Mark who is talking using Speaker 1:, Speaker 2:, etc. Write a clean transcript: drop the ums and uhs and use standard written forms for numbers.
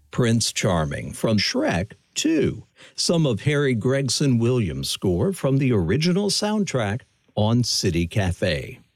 Speaker 1: Prince Charming from Shrek 2. Some of Harry Gregson Williams' score from the original soundtrack on City Cafe.